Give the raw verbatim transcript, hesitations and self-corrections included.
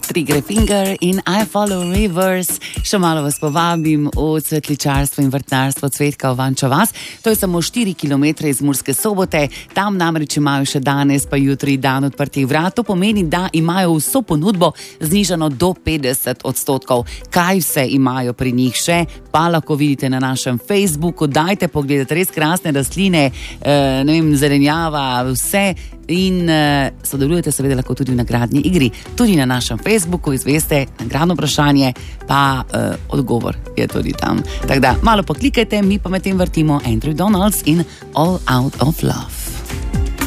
Trigger Finger in I Follow Rivers. Še malo vas povabim v cvetličarstvo in vrtnarstvo Cvetka v Vančo vas. To je samo štiri kilometre iz Murske Sobote. Tam namreč imajo še danes pa jutri dan odprtih vrat. To pomeni, da imajo vso ponudbo znižano do petdeset odstotkov. Kaj vse imajo pri njih še, pa lahko vidite na našem Facebooku. Dajte pogledati, res krasne rastline, eh, ne vem, zelenjava, vse. In uh, sodelujete seveda lahko tudi v nagradni igri. Tudi na našem Facebooku izveste nagradno vprašanje, pa uh, odgovor je tudi tam. Tako da malo poklikajte, mi pa med tem vrtimo Andrew Donalds in All Out of Love.